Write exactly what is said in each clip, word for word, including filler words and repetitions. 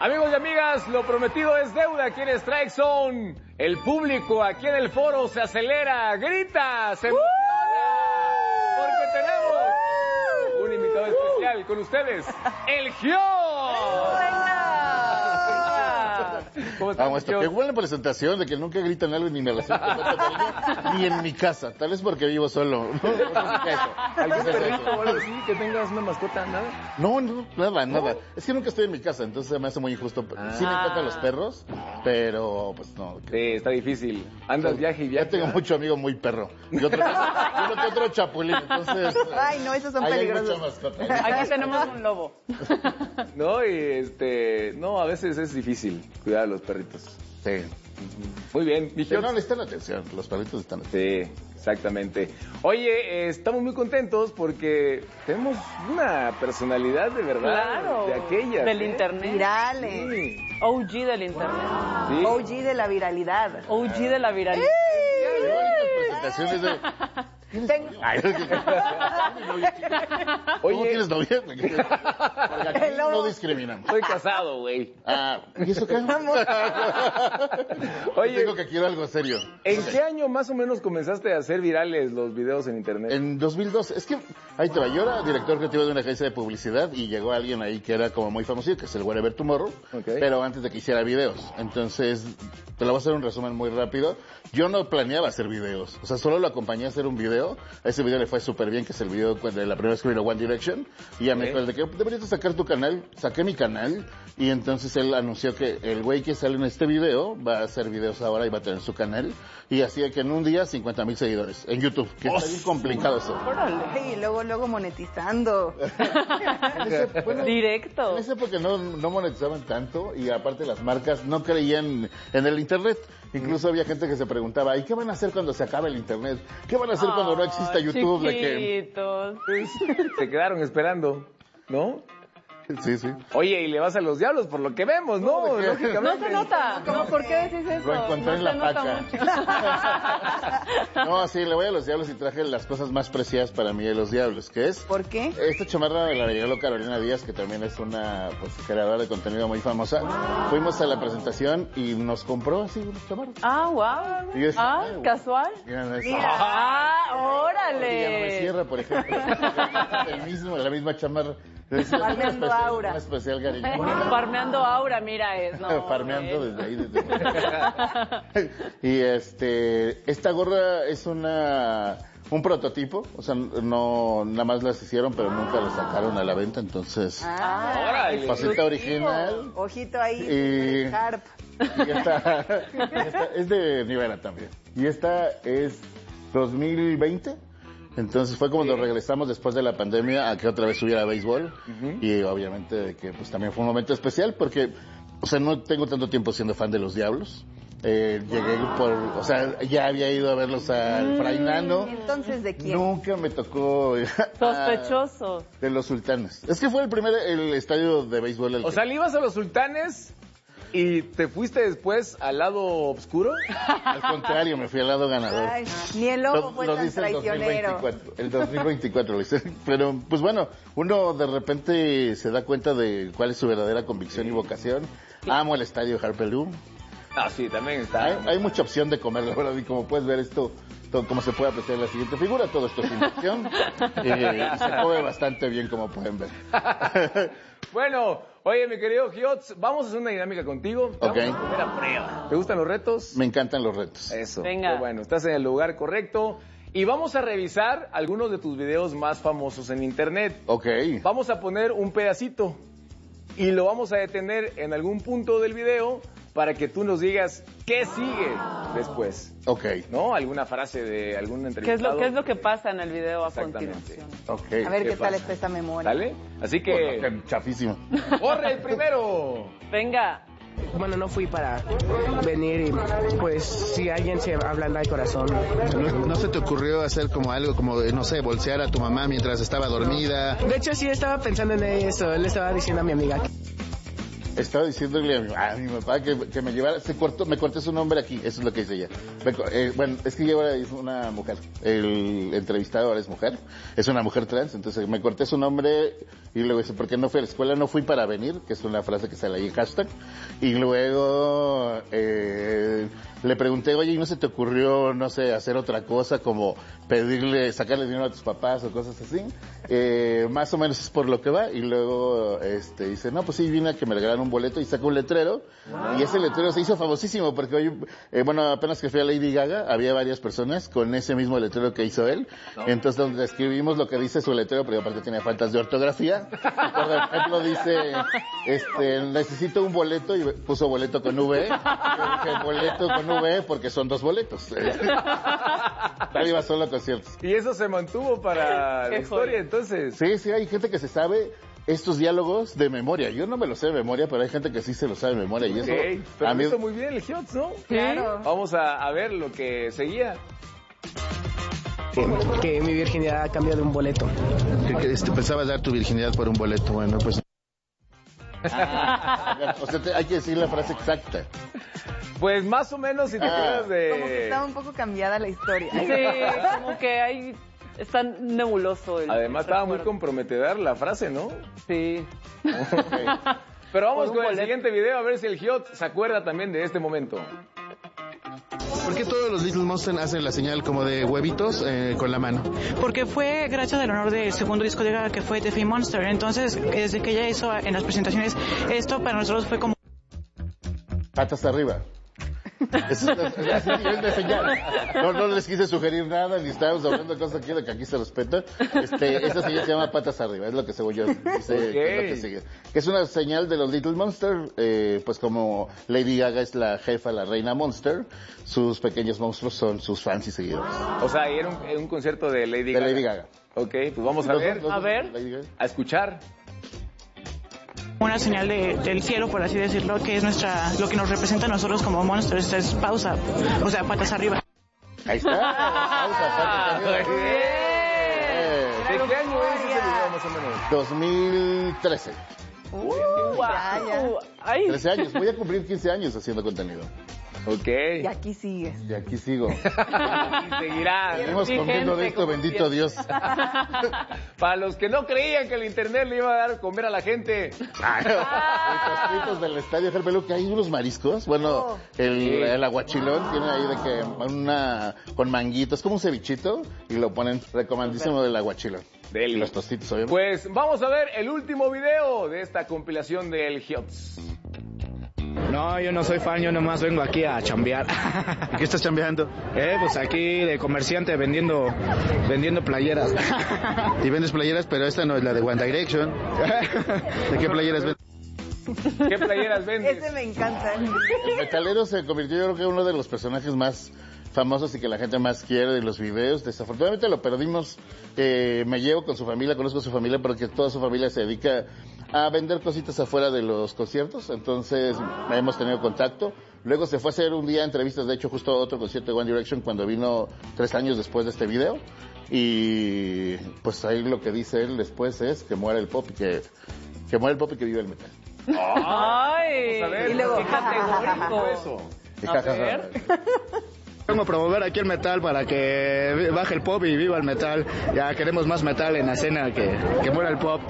Amigos y amigas, lo prometido es deuda aquí en Strike Zone. El público aquí en el foro se acelera, grita, se emociona, porque tenemos un invitado especial con ustedes, el Gio. ¿Cómo estás, Vamos, esto, qué buena presentación de que nunca gritan algo ni me relaciono con tanto cariño, ni en mi casa, tal vez porque vivo solo. ¿Algún perrito o algo así que tengas una mascota? ¿Nada? No, no, nada, nada. Es que nunca estoy en mi casa, entonces me hace muy injusto. Ah. Sí me encantan los perros, pero pues no. Sí, está difícil. Andas viaje y viaje. Ya tengo ¿eh? mucho amigo muy perro. Y otro, y otro, otro chapulín, entonces... Ay, no, esos son peligrosos. Aquí tenemos un lobo. No, y este... No, a veces es difícil cuidar a los perritos. Sí. Muy bien, mi Pero no, necesitan atención, los perritos están atención. Sí, exactamente. Oye, eh, estamos muy contentos porque tenemos una personalidad de verdad. Claro. De aquellas. Del ¿eh? internet. Virales. Sí. O G del internet. Sí. O G de la viralidad. O G de la viralidad. Qué bonitas presentaciones de... Tengo... Ay, Oye, ¿cómo tienes novia? Porque aquí no discriminamos. Estoy casado, güey. Ah, ¿y eso qué? Oye, digo que quiero algo serio. ¿En okay. qué año más o menos comenzaste a hacer virales los videos en internet? En dos mil dos. Es que, ahí te va, yo era director creativo de una agencia de publicidad y llegó alguien ahí que era como muy famoso, que es el Wherever Tomorrow, okay. Pero antes de que hiciera videos. Entonces, te lo voy a hacer un resumen muy rápido. Yo no planeaba hacer videos, o sea, solo lo acompañé a hacer un video. A ese video le fue súper bien, que es el video de la primera vez que vino One Direction. Y ya okay. me dijo, de que deberías sacar tu canal. Saqué mi canal y entonces él anunció que el güey que sale en este video va a hacer videos ahora y va a tener su canal. Y así que en un día cincuenta mil seguidores en YouTube, que oh, está bien complicado eso. Sí, luego, luego monetizando. ese, bueno, Directo. En esa época no, no monetizaban tanto y aparte las marcas no creían en el internet. Incluso había gente que se preguntaba, ¿y qué van a hacer cuando se acabe el internet? ¿Qué van a hacer oh, cuando no exista YouTube? De que... Se quedaron esperando, ¿no? Sí, sí. Oye, y le vas a los diablos por lo que vemos, ¿no? No, no se nota. No, ¿por qué decís eso? Lo encontré no en la paca. No, sí, le voy a los diablos y traje las cosas más preciadas para mí de los diablos, ¿qué es? ¿Por qué? Esta chamarra me la regaló Carolina Díaz, que también es una pues, creadora de contenido muy famosa. Wow. Fuimos a la presentación y nos compró así unos chamarras. Ah, wow. Yo, ah, ah, casual. Mira, ah, órale. Ya no me cierra, por ejemplo. El mismo, la misma chamarra. Farmeando especial, aura. Una especial cariño. Farmeando aura, mira, es. No, Farmeando desde ahí. Desde... y este, esta gorra es una un prototipo, o sea, no nada más las hicieron, pero nunca las sacaron a la venta, entonces. Ah, faceta original. Ojito ahí. Y, Harp. Y esta, y esta es de Nivera también. Y esta es dos mil veinte. Entonces fue cuando sí. regresamos después de la pandemia a que otra vez subiera a béisbol. Uh-huh. Y obviamente que pues también fue un momento especial porque, o sea, no tengo tanto tiempo siendo fan de los Diablos. Eh, wow. Llegué por, o sea, ya había ido a verlos al Fray Nano. Entonces, ¿de quién? Nunca me tocó. Sospechoso. De los Sultanes. Es que fue el primer, el estadio de béisbol. El o que... sea, ¿le ibas a los Sultanes? ¿Y te fuiste después al lado oscuro? Al contrario, me fui al lado ganador. Ay, ni el lobo fue lo tan dice traicionero. El dos mil veinticuatro lo hice. Pero, pues bueno, uno de repente se da cuenta de cuál es su verdadera convicción y vocación. Amo el estadio Harpelú. Ah, sí, también está. Hay, hay mucha opción de comer, la verdad, y como puedes ver esto, todo, como se puede apreciar en la siguiente figura, todo esto es inversión. eh, y se come bastante bien, como pueden ver. Bueno, oye, mi querido Giots, vamos a hacer una dinámica contigo. Vamos okay. a poner a prueba. ¿Te gustan los retos? Me encantan los retos. Eso. Venga. Qué bueno, estás en el lugar correcto. Y vamos a revisar algunos de tus videos más famosos en internet. Ok. Vamos a poner un pedacito y lo vamos a detener en algún punto del video para que tú nos digas qué sigue después. Ok. ¿No? Alguna frase de algún entrevistado. ¿Qué es lo, qué es lo que pasa en el video a continuación? Okay. A ver qué, qué tal pasa? está esta memoria. ¿Sale? Así que... Bueno, chafísimo. ¡Corre el primero! Venga. Bueno, no fui para venir y pues si alguien se ablanda el corazón. ¿No, ¿No se te ocurrió hacer como algo como, no sé, bolsear a tu mamá mientras estaba dormida? De hecho sí estaba pensando en eso, le estaba diciendo a mi amiga. estaba diciéndole a mi, a mi papá que, que me llevara, se cortó, me corté su nombre aquí, eso es lo que dice ella. Me, eh, bueno, es que lleva una mujer, el entrevistador es mujer, es una mujer trans, entonces me corté su nombre y luego dice, ¿por qué no fui a la escuela? No fui para venir, que es una frase que sale ahí en hashtag, y luego eh, le pregunté, oye, ¿y no se te ocurrió, no sé, hacer otra cosa como pedirle, sacarle dinero a tus papás o cosas así? Eh, más o menos es por lo que va, y luego este dice, no, pues sí, vine a que me regalaran un boleto y saca un letrero, wow. Y ese letrero se hizo famosísimo porque hoy, eh, bueno, apenas que fui a Lady Gaga, había varias personas con ese mismo letrero que hizo él, no. Entonces donde escribimos lo que dice su letrero, pero aparte tiene faltas de ortografía, por ejemplo dice, este, necesito un boleto, y puso boleto con V, yo dije, boleto con V porque son dos boletos, nadie iba solo a conciertos. Y eso se mantuvo para la historia, entonces. Sí, sí, hay gente que se sabe estos diálogos de memoria. Yo no me los sé de memoria, pero hay gente que sí se los sabe de memoria. Y eso, okay, pero a mí... hizo muy bien el Hiots, ¿no? Claro. Vamos a, a ver lo que seguía. Que, que mi virginidad cambia de un boleto. Que, que este, pensabas dar tu virginidad por un boleto, bueno, pues... Ah, o sea, te, hay que decir la frase exacta. Pues más o menos, si te ah. acuerdas de... Como que estaba un poco cambiada la historia. Sí, como que hay... Está nebuloso el... Además estaba muy comprometedora la frase, ¿no? Sí. Okay. Pero vamos con el siguiente video a ver si el Hiot se acuerda también de este momento. ¿Por qué todos los Little Monsters hacen la señal como de huevitos eh, con la mano? Porque fue gracias al honor del segundo disco de Gaga, que fue The Fame Monster. Entonces, desde que ella hizo en las presentaciones, esto para nosotros fue como... Patas arriba. Es, es, es, es de señal. No, no les quise sugerir nada, ni estábamos hablando de cosas aquí, de que aquí se respeta. Este, esa señal se llama patas arriba, es lo que según yo dice, okay. que es lo que sigue. Que es una señal de los Little Monster, eh, pues como Lady Gaga es la jefa, la reina Monster, sus pequeños monstruos son sus fans y seguidores. O sea, era un, un concierto de Lady de Gaga. De Lady Gaga. Ok, pues vamos a los ver, dos, a dos, ver, a escuchar. Una señal de, del cielo, por así decirlo, que es nuestra, lo que nos representa a nosotros como monsters, es pausa, o sea, patas arriba. Ahí está, pausa, patas arriba. Eh, ¿De qué año es ese video más o menos? dos mil trece. Uh, wow. Ya, ya. Ay. trece años, voy a cumplir quince años haciendo contenido. Ok. Y aquí sigues. Y aquí sigo. Y seguirá. Seguimos comiendo de esto, bendito Dios. Para los que no creían que el internet le iba a dar comer a la gente. Los fritos del estadio Jalpelú, que hay unos mariscos. Bueno, Oh. el, Sí. el aguachilón tiene ahí de que una con manguitos, como un cevichito, y lo ponen recomendísimo del aguachilón. Deli. Y los tostitos, obviamente. Pues vamos a ver el último video de esta compilación del Hiots. No, yo no soy fan, yo nomás vengo aquí a chambear. ¿Y qué estás chambeando? Eh, pues aquí de comerciante vendiendo vendiendo playeras. Y vendes playeras, pero esta no es la de One Direction. ¿De qué playeras vendes? ¿Qué playeras vendes? Ese me encanta. El metalero se convirtió, yo creo que uno de los personajes más famosos y que la gente más quiere de los videos. Desafortunadamente lo perdimos. Eh, me llevo con su familia, conozco a su familia porque toda su familia se dedica a vender cositas afuera de los conciertos, entonces hemos tenido contacto. Luego se fue a hacer un día entrevistas, de hecho justo a otro concierto de One Direction cuando vino tres años después de este video. Y pues ahí lo que dice él después es que muera el pop y que, que muera el pop y que viva el metal. Ay. Vamos a ver, Y luego, qué categórico eso. Y A ja, ja, ja. ver. Vengo a promover aquí el metal para que baje el pop y viva el metal. Ya queremos más metal en la escena, que, que muera el pop.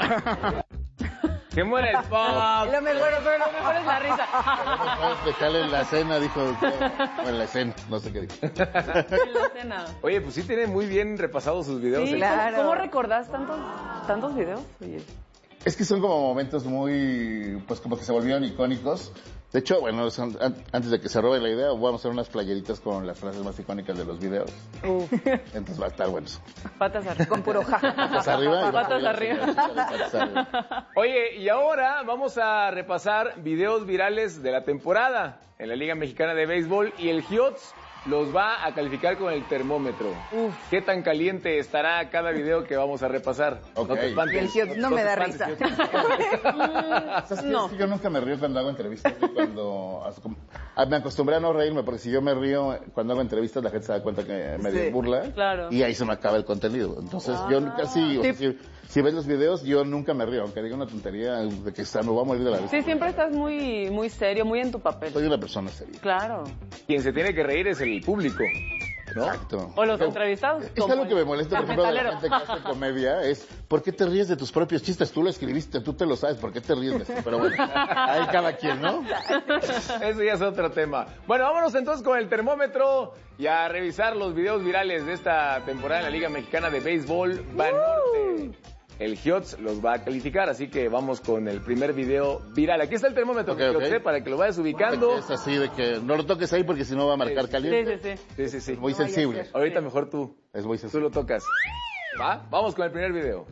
Que muera el pop. Lo mejor, Pero lo mejor es la risa. Metal en la cena, dijo. O en la escena, no sé qué dijo. En la escena. Oye, pues sí tiene muy bien repasados sus videos. Sí, ¿eh? claro. ¿Cómo recordás tantos, tantos videos? Oye. Es que son como momentos muy, pues como que se volvieron icónicos. De hecho, bueno, son- an- antes de que se robe la idea, vamos a hacer unas playeritas con las frases más icónicas de los videos. Uf, Entonces va a estar bueno. patas arriba. con puro ja. Patas arriba. y Patas va a arriba. salir la señal, patas arriba. Oye, y ahora vamos a repasar videos virales de la temporada en la Liga Mexicana de Béisbol y el Hiots los va a calificar con el termómetro. Uf. ¿Qué tan caliente estará cada video que vamos a repasar? Okay. No te espantes. Y el Giot no, no me da risa. No. Es que yo nunca me río cuando hago entrevistas. Cuando me acostumbré a no reírme, porque si yo me río cuando hago entrevistas, la gente se da cuenta que me sí. burla. Claro. Y ahí se me acaba el contenido. Entonces, ah, yo casi, o sea, si, si ves los videos, yo nunca me río, aunque diga una tontería de que está, me voy a morir de la risa. Sí, siempre estás muy, muy serio, muy en tu papel. Soy una persona seria. Claro. Quien se tiene que reír es el público, ¿no? Exacto. O los Pero, entrevistados. Es algo que me molesta, por ejemplo, de la gente que hace comedia, es ¿por qué te ríes de tus propios chistes? Tú lo escribiste, tú te lo sabes, ¿por qué te ríes de eso? Pero bueno, ahí cada quien, ¿no? Eso ya es otro tema. Bueno, vámonos entonces con el termómetro y a revisar los videos virales de esta temporada en la Liga Mexicana de Béisbol Banorte. El Giot los va a calificar, así que vamos con el primer video viral. Aquí está el termómetro, okay, okay. para que lo vayas ubicando. Es así de que no lo toques ahí porque si no va a marcar sí, caliente. Sí, sí, sí. sí, sí, sí. Es muy sensible. Ahorita mejor tú. Es muy sensible. Tú lo tocas. ¿Va? Vamos con el primer video.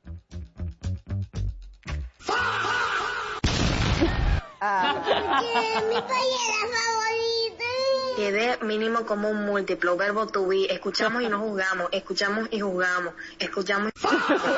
Ah. Mi payera favorita. Quede mínimo como un múltiplo, verbo to be. Escuchamos y no juzgamos, escuchamos y juzgamos, escuchamos y...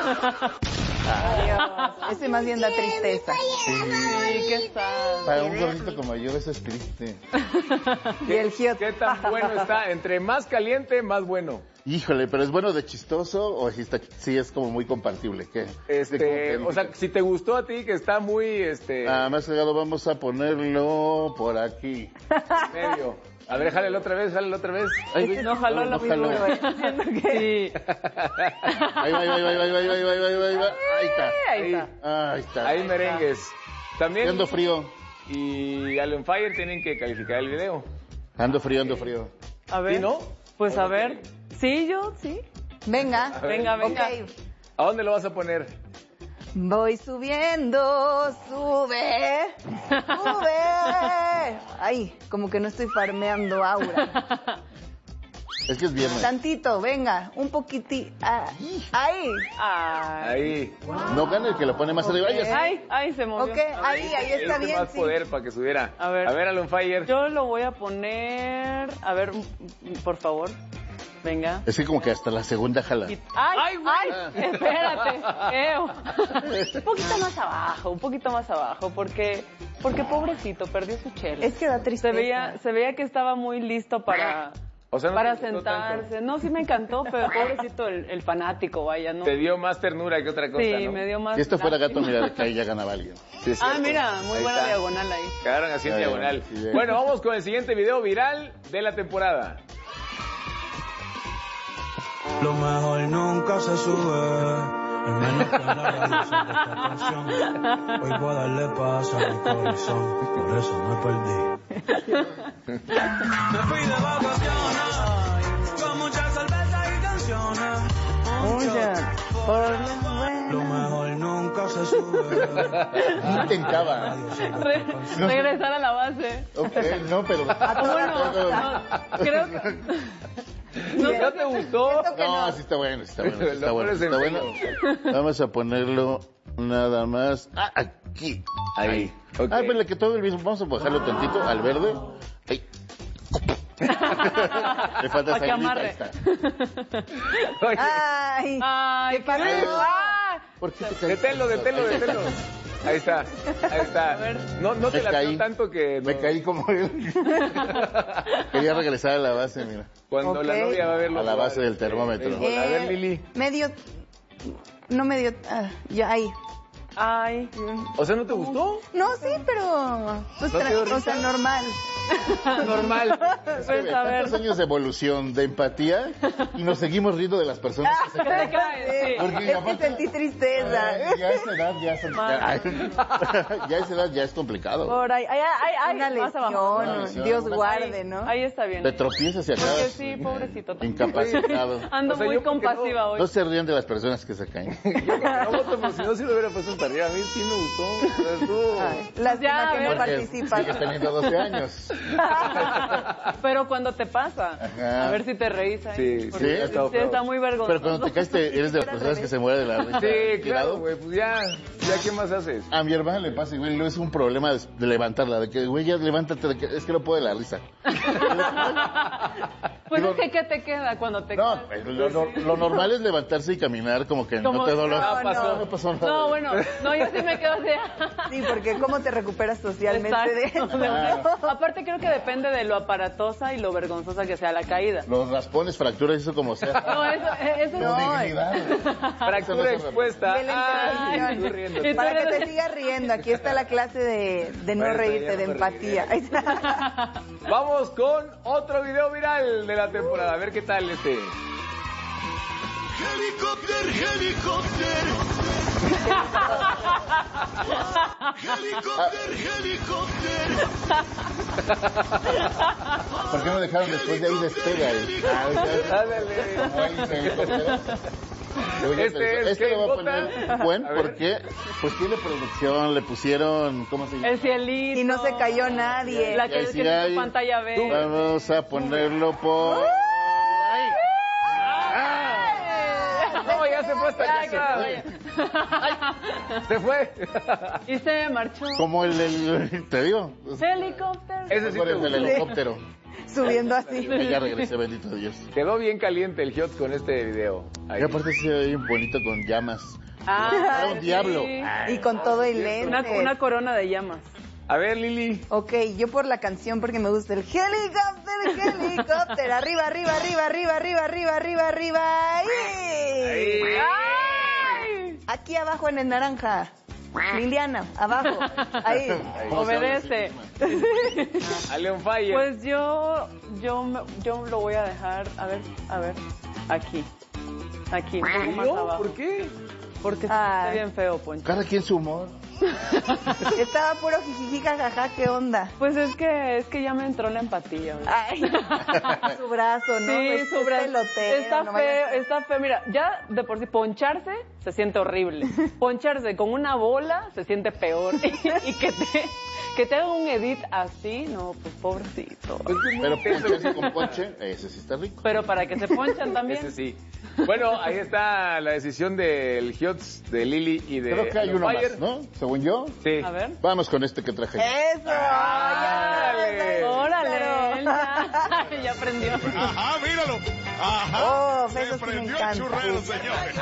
Adiós. Ese más bien da tristeza. Sí, ¿qué está? Para un gordito como yo, eso es triste. Y el Giot. ¿Qué tan bueno está? Entre más caliente, más bueno. Híjole, pero ¿es bueno de chistoso o si está, sí es como muy compartible? ¿Qué? Este, o sea, si te gustó a ti, que está muy, este... Ah, más llegado, vamos a ponerlo por aquí. Medio. A ver, jálelo otra vez, jálelo otra vez. Ay, no jaló lo mismo. Sí. Ahí va, ahí va, ahí va, ahí va, ahí va, ahí va, ahí va, ahí va. Ahí está. Ahí está. Ahí está. Ahí merengues. También... Ando frío. Y Alan Fire tienen que calificar el video. Ando frío, ando frío. A ver. ¿Sí, no? Pues a ver. Sí, yo, sí. Venga. Venga, venga. Okay. ¿A dónde lo vas a poner? Voy subiendo, sube, sube. Ay, como que no estoy farmeando aura. Es que es viernes. Tantito, venga, un poquitito. Ah, ahí. Ahí. No gana el que lo pone más Okay. arriba. Ay, Ay, ay, se movió. Ok, ahí, ahí está Este bien. más Sí. poder para que subiera. A ver. A ver, Alan Fire. Yo lo voy a poner... A ver, por favor. Venga. Es que como que hasta la segunda jala. ¡Ay, ay, ay! Espérate. Eo. Un poquito más abajo, un poquito más abajo, porque porque pobrecito, perdió su chela. Es que da tristeza. Se veía, se veía que estaba muy listo para, o sea, no para te gustó sentarse. tanto. No, sí me encantó, pero pobrecito el, el fanático, vaya, ¿no? Te dio más ternura que otra cosa, Sí, ¿no? me dio más... Si esto fuera lástima. gato, mira, que ahí ya ganaba alguien. Sí, es Ah, cierto. mira, muy Ahí buena está. diagonal ahí. Quedaron así en Ya, ya, diagonal. sí, ya. Bueno, vamos con el siguiente video viral de la temporada. Lo mejor nunca se sube, al menos que la realización de esta canción. Hoy voy a darle paz a mi corazón, por eso me perdí. Me fui de vacaciones, con muchas cervezas y canciones. Mucha, por lo Lo mejor nunca se sube. No intentaba. Re- regresar a la base. Ok, no, pero... Bueno, no, creo que... ¿No, ¿No te gustó? No, sí está bueno, sí está bueno, sí está Lo bueno, sí pones está en bueno. Vamos a ponerlo nada más ah, aquí. Ahí. Okay. Ah, pero que todo el mismo. Vamos a bajarlo tantito al verde. Ahí. Le falta Pa' que sangre. Ahí amarre. está. Oye, Ay, Ay, ¿qué pasó? Ah, ¿Por qué te caes? detelo, detelo, detelo. Ahí está, ahí está. No, no te Me la caí. tanto que... Me no. caí como él. Quería regresar a la base, mira. Cuando Ok. la novia va a verlo. A la base del termómetro. Eh, a ver, Lili. Medio, no medio, ah, ya ahí. ay. O sea, ¿no te gustó? No, sí, pero, pues, ¿No te tra- dio o sea, risa? normal. Normal. Pues a ver. Tantos años de evolución, de empatía, y nos seguimos riendo de las personas que se ¿Qué te caen. cae? Sí. Porque Es que aparte- sentí tristeza. Ay, ya a esa edad ya es, ya, ya a esa edad ya es complicado. Por ahí, ay, ay, ay, Una más abajo. lesión, Una lesión, Dios una- guarde, ¿no? Ahí está bien. Te tropiezas y Porque acabas sí, pobrecito. incapacitado. Ando O sea, muy yo porque compasiva hoy. No se ríen de las personas que se caen. Yo como no voto, pero si no, sí lo hubiera puesto un te rías, a mí sí me gustó. Estuvo... Lástima que no Porque participas. sigues teniendo doce años. Pero cuando te pasa, Ajá. a ver si te reís ahí. Sí, porque sí, sí, está sí, está muy vergonzoso. Pero cuando te caes, eres de las personas que se muere de la risa. Sí, claro, tirado. güey, pues ya, ya, ¿qué más haces? A mi hermana le pasa, güey, no es un problema de, de levantarla, de que, güey, ya levántate, de que, es que no puedo de la risa. Pues Digo, es que, ¿qué te queda cuando te No, caes? pues, lo, lo- lo normal es levantarse y caminar como que Como- no te dolor. no, pasó, no. no pasó nada. No, bueno, no, yo sí me quedo así. Sí, porque ¿cómo te recuperas socialmente Exacto. de eso? Aparte creo que depende de lo aparatosa y lo vergonzosa que sea la caída. Los raspones, fracturas, eso como sea. No, eso, eso No, no. dignidad. Fractura expuesta. De la Ay, intervención. tú riéndote. Para que te sigas riendo, aquí está la clase de, de no Bueno, reírte, ya de me empatía. Ahí está. Vamos con otro video viral de la temporada. A ver qué tal este. Helicóptero, helicóptero. Helicóptero, helicóptero. ¿Por qué no dejaron después de ahí despega? eh? Ándale. Como hélice helicóptero. Luego ya Este pensó, es este Ken lo voy a Bota. poner buen A ver. porque pues tiene producción, le pusieron, ¿cómo se llama? El cielito. Y no se cayó nadie. La que, Ahí que sí tiene hay. su pantalla verde. Vamos a ponerlo por... No, ya se fue hasta Ya, acá. que se vaya. Se fue. Y se marchó. Como el, el- te digo, Helicóptero. Ese sí por te el del gustó. helicóptero. Subiendo así. Que ya regresé, bendito Dios. Quedó bien caliente el Hiots con este video. Ahí. Y aparte se ve bien bonito con llamas. Ah, Era un sí. diablo. Y con todo y lente. Una, una corona de llamas. A ver, Lili. Ok, yo por la canción porque me gusta el helicóptero, helicóptero, arriba, arriba, arriba, arriba, arriba, arriba, arriba, arriba. ¡Ay! ¡Ay! Aquí abajo en el naranja. Liliana, abajo. Ahí. Obedece. A Leon Fire. Pues yo, yo, me- yo lo voy a dejar, a ver, a ver, aquí, aquí, un poco más ¿Yo? abajo. ¿Por qué? Porque se Ay. ve bien feo, Poncho. Cada quien su humor. Estaba puro jijiji, jajaja, ¿qué onda? Pues es que, es que ya me entró la empatía. ¿verdad? Ay, su brazo, ¿no? Sí, Es su brazo. pelotero, Está no vaya a feo, ser. está feo. Mira, ya de por sí poncharse se siente horrible. Poncharse con una bola se siente peor. Y que te, que te haga un edit así, no, pues pobrecito. Pero ponche con ponche, ese sí está rico. Pero para que se ponchan también. Ese sí. Bueno, ahí está la decisión del Hiots, de Lili y de Creo que hay Leon uno Fire. más, ¿no? Según yo. Sí. A ver. Vamos con este que traje. ¡Eso! ¡Órale! Órale, él ya, ya aprendió. Ajá, míralo. Ajá. Oh, Se eso sí me prendió el encanta. churrero, señores.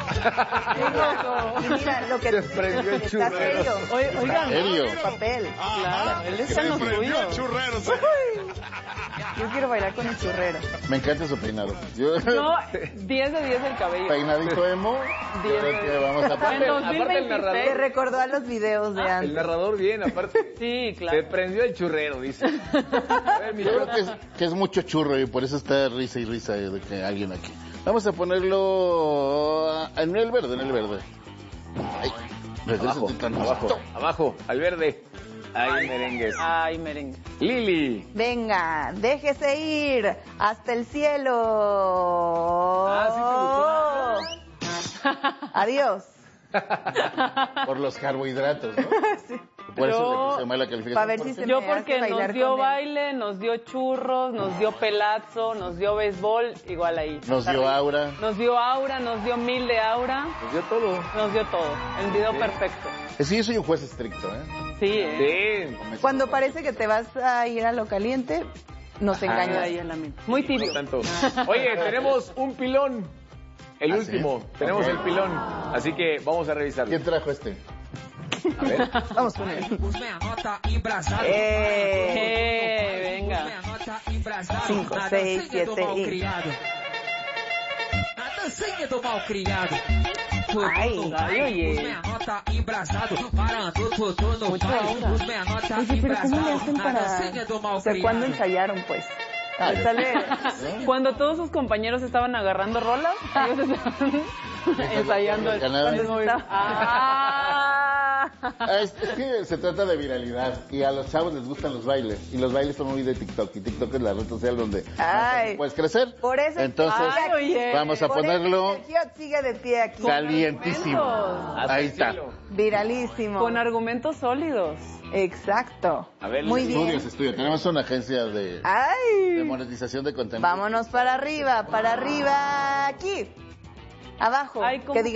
Y mira, lo que Se prendió el está churrero. serio. Oye, oigan, ¿Serio? El papel. claro, él está Se en lo prendió suyo. el churrero, señores. Yo quiero bailar con el churrero. Me encanta su peinado. Yo, No, diez de diez el cabello. peinadito emo. Yo Diez creo de- que vamos a En Aparte, dos mil aparte el Te narrador, veintiséis. recordó a los videos de el antes. narrador bien, aparte. Sí, Se claro. prendió el churrero, dice. A ver, mi Yo creo Hiots. que es, que es mucho churro y por eso está risa y risa de que alguien aquí. Vamos a ponerlo en el verde, en el verde. Ay, Abajo, regrésate tan abajo, abajo, al verde. Ay, merengues. Ay, merengue. Lili. Venga, déjese ir hasta el cielo. Ah, Adiós. Por los carbohidratos, ¿no? Por eso Yo- le puse mala calificación. Pa' ver ¿Por si qué? se Yo me porque hace nos bailar dio con él. baile, nos dio churros, nos dio pelazo, nos dio béisbol, igual ahí. Nos dio aura. Nos dio aura, nos dio mil de aura, Nos dio todo. nos dio todo. El video perfecto. Sí, yo soy un juez estricto, ¿eh? Sí, ¿eh? Sí. Cuando parece que te vas a ir a lo caliente, nos Ahí engañas. en la mente. Muy tibio. No tanto. Oye, tenemos un pilón. El ¿Ah, último. sí? Tenemos Ok. el pilón. Así que vamos a revisarlo. ¿Quién trajo este? A ver. Vamos con él. Eh. Eh, venga. cinco, seis, siete y... A dancinha do malcriado. Ay, ay, oye. Os menor embrasado. Parando, totô no Mucha pau. aura. Os menor tá Oye, pero ¿cómo le hacen embrasado. A para...? dancinha do O sea, ¿cuándo malcriado. ensayaron, pues? Ah, Sale... Cuando todos sus compañeros estaban agarrando rolas, ellos estaban ensayando el, Ganaba. el movimiento. Ah, Es, es que se trata de viralidad y a los chavos les gustan los bailes y los bailes son muy de TikTok y TikTok es la red social donde Ay. puedes crecer. Por eso Entonces Ay, oye. vamos a Por ponerlo eso el Giot sigue de pie aquí. calientísimo. Ahí está. Viralísimo. Con argumentos sólidos. Exacto. A ver, muy bien. estudios, estudios. Tenemos una agencia de, Ay. de monetización de contenido. Vámonos para arriba, para arriba, aquí. Abajo. Ay, ¿cómo que diga